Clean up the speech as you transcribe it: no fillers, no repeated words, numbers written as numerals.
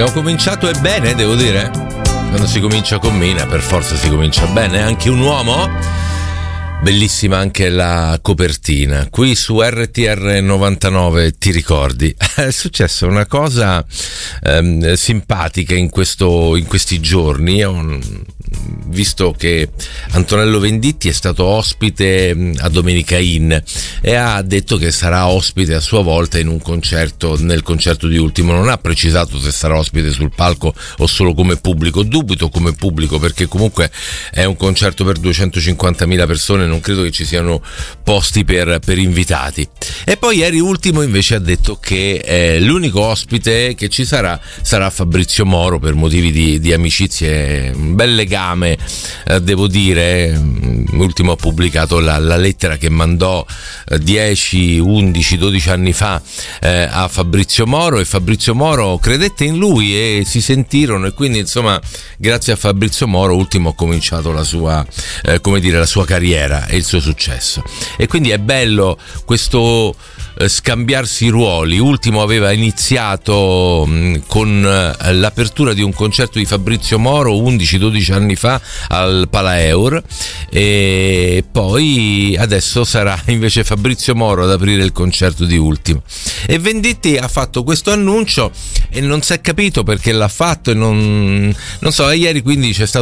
Abbiamo cominciato e bene, devo dire. Quando si comincia con Mina, per forza si comincia bene. Anche un uomo. Bellissima anche la copertina. Qui su RTR 99, ti ricordi? È successa una cosa simpatica in questi giorni. Ho visto che Antonello Venditti è stato ospite a Domenica Inn e ha detto che sarà ospite a sua volta in un concerto, nel concerto di Ultimo. Non ha precisato se sarà ospite sul palco o solo come pubblico. Dubito come pubblico, perché comunque è un concerto per 250.000 persone, non credo che ci siano posti per invitati. E poi ieri Ultimo invece ha detto che l'unico ospite che ci sarà Fabrizio Moro, per motivi di amicizie, un bel legame, devo dire. Ultimo ha pubblicato la lettera che mandò 10, 11, 12 anni fa a Fabrizio Moro, e Fabrizio Moro credette in lui e si sentirono, e quindi insomma grazie a Fabrizio Moro Ultimo ha cominciato la sua la sua carriera e il suo successo. E quindi è bello questo scambiarsi i ruoli. Ultimo aveva iniziato con l'apertura di un concerto di Fabrizio Moro 11-12 anni fa al Palaeur, e poi adesso sarà invece Fabrizio Moro ad aprire il concerto di Ultimo. E Venditti ha fatto questo annuncio e non si è capito perché l'ha fatto, e non so, ieri quindi c'è stato